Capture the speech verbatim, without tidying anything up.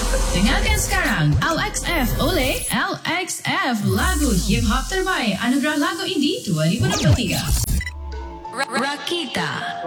Dengarkan sekarang L X F oleh L X F, lagu hip hop terbaik Anugerah Lagu Indie dua ribu dua puluh tiga. Rakita.